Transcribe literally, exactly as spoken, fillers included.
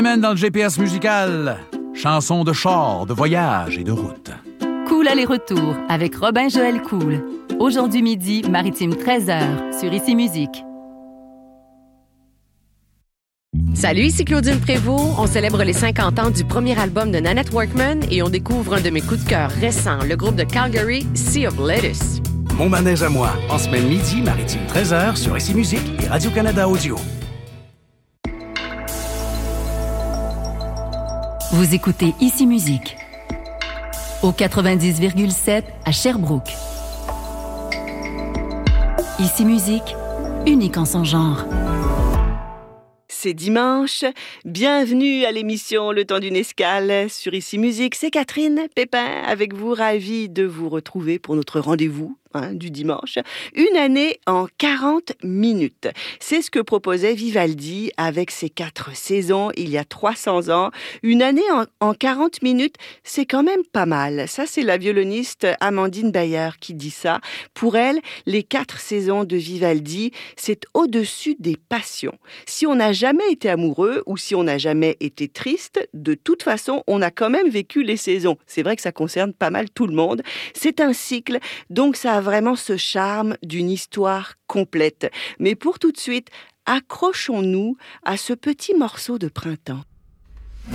Semaine dans le G P S musical. Chansons de char, de voyage et de route. Cool aller-retour avec Robin Joël Cool. Aujourd'hui midi, Maritime treize heures sur Ici Musique. Salut, ici Claudine Prévost. On célèbre les cinquante ans du premier album de Nanette Workman et on découvre un de mes coups de cœur récents, le groupe de Calgary, Sea of Lettuce. Mon manège à moi, en semaine midi, Maritime treize heures sur Ici Musique et Radio-Canada Audio. Vous écoutez Ici Musique au quatre-vingt-dix virgule sept à Sherbrooke. Ici Musique, unique en son genre. C'est dimanche. Bienvenue à l'émission Le Temps d'une escale sur Ici Musique. C'est Catherine Pépin avec vous, ravie de vous retrouver pour notre rendez-vous hein, du dimanche. Une année en quarante minutes. C'est ce que proposait Vivaldi avec ses quatre saisons il y a trois cents ans. Une année en, en quarante minutes, c'est quand même pas mal. Ça, c'est la violoniste Amandine Bayer qui dit ça. Pour elle, les quatre saisons de Vivaldi, c'est au-dessus des passions. Si on n'a jamais été amoureux ou si on n'a jamais été triste, de toute façon, on a quand même vécu les saisons. C'est vrai que ça concerne pas mal tout le monde. C'est un cycle, donc ça a vraiment ce charme d'une histoire complète. Mais pour tout de suite, accrochons-nous à ce petit morceau de printemps.